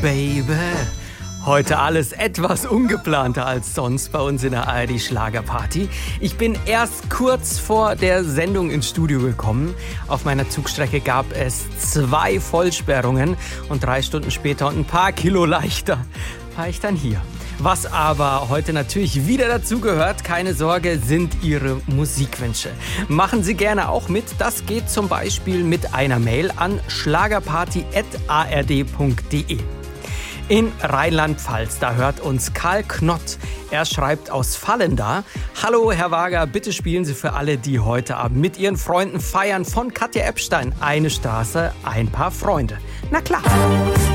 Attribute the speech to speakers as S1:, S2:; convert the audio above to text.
S1: Baby. Heute alles etwas ungeplanter als sonst bei uns in der ARD Schlagerparty. Ich bin erst kurz vor der Sendung ins Studio gekommen. Auf meiner Zugstrecke gab es 2 Vollsperrungen und 3 Stunden später und ein paar Kilo leichter war ich dann hier. Was aber heute natürlich wieder dazugehört, keine Sorge, sind Ihre Musikwünsche. Machen Sie gerne auch mit. Das geht zum Beispiel mit einer Mail an schlagerparty@ard.de. In Rheinland-Pfalz, da hört uns Karl Knott. Er schreibt aus Vallendar: Hallo Herr Wager, bitte spielen Sie für alle, die heute Abend mit Ihren Freunden feiern, von Katja Epstein, Eine Straße, ein paar Freunde. Na klar.